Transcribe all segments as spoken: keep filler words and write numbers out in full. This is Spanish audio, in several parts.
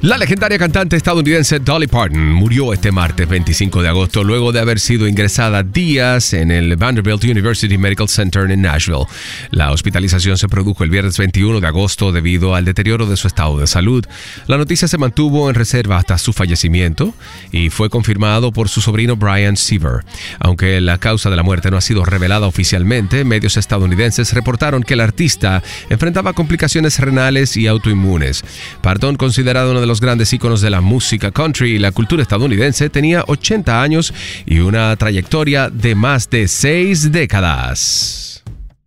La legendaria cantante estadounidense Dolly Parton murió este martes veinticinco de agosto luego de haber sido ingresada días en el Vanderbilt University Medical Center en Nashville. La hospitalización se produjo el viernes veintiuno de agosto debido al deterioro de su estado de salud. La noticia se mantuvo en reserva hasta su fallecimiento y fue confirmado por su sobrino Brian Seaver. Aunque la causa de la muerte no ha sido revelada oficialmente, medios estadounidenses reportaron que el artista enfrentaba complicaciones renales y autoinmunes. Parton, considerado uno de los grandes íconos de la música country y la cultura estadounidense, tenía ochenta años y una trayectoria de más de seis décadas.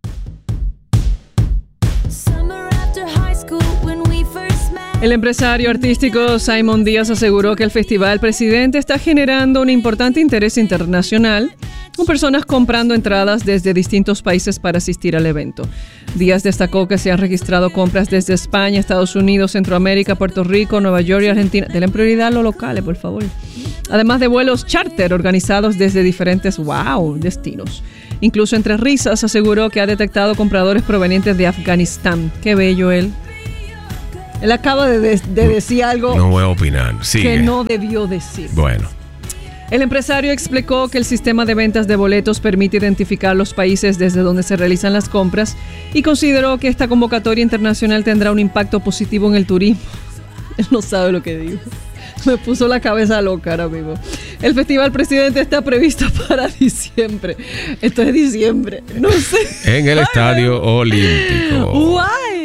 El empresario artístico Simon Díaz aseguró que el Festival Presidente está generando un importante interés internacional, con personas comprando entradas desde distintos países para asistir al evento. Díaz destacó que se han registrado compras desde España, Estados Unidos, Centroamérica, Puerto Rico, Nueva York y Argentina. Denle prioridad a los locales, por favor. Además de vuelos charter organizados desde diferentes, wow, destinos. Incluso entre risas aseguró que ha detectado compradores provenientes de Afganistán. Qué bello él. Él acaba de, de, de decir algo no voy a opinar. Sigue. Que no debió decir. Bueno. El empresario explicó que el sistema de ventas de boletos permite identificar los países desde donde se realizan las compras y consideró que esta convocatoria internacional tendrá un impacto positivo en el turismo. Él no sabe lo que dijo. Me puso la cabeza loca ahora mismo. El Festival Presidente está previsto para diciembre. Esto es diciembre. No sé. En el Estadio Olímpico. Guay.